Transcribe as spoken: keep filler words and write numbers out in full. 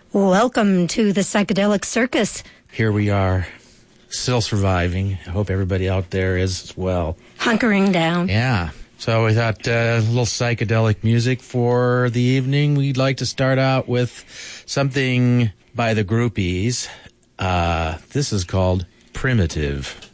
Welcome to the Psychedelic Circus. Here we are, still surviving. I hope everybody out there is as well. Hunkering down. Yeah. So we thought uh, a little psychedelic music for the evening. We'd like to start out with something by the Groupies. Uh, this is called Primitive.